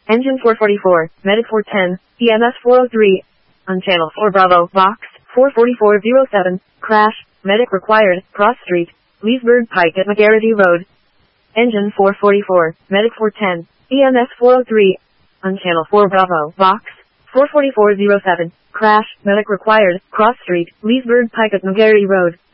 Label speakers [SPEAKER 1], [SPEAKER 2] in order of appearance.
[SPEAKER 1] Engine 444, Medic 410, EMS 403. On Channel 4 Bravo, Box 44407, crash, medic required, Cross Street, Leesburg Pike at McGarrity Road. Engine 444, Medic 410, EMS 403. On Channel 4 Bravo, Box 44407, crash, medic required, Cross Street, Leesburg Pike at McGarrity Road.